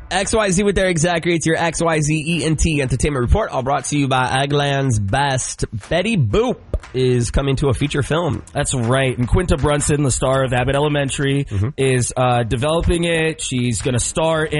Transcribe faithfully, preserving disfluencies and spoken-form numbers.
X Y Z with their exact rates, your X Y Z E N T Entertainment Report, all brought to you by Agland's Best. Betty Boop is coming to a feature film. That's right. And Quinta Brunson, the star of Abbott Elementary, mm-hmm. is uh, developing it. She's going to star in